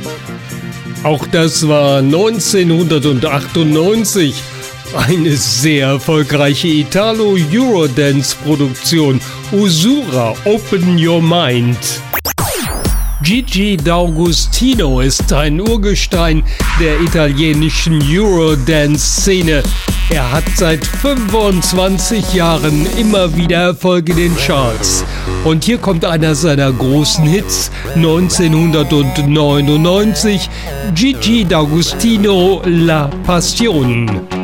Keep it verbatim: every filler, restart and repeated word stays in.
Auch das war neunzehnhundertachtundneunzig. Eine sehr erfolgreiche Italo-Eurodance-Produktion. Usura, Open Your Mind. Gigi D'Agostino ist ein Urgestein der italienischen Eurodance-Szene. Er hat seit fünfundzwanzig Jahren immer wieder Erfolg in den Charts. Und hier kommt einer seiner großen Hits, neunzehnhundertneunundneunzig, Gigi D'Agostino, La Passion.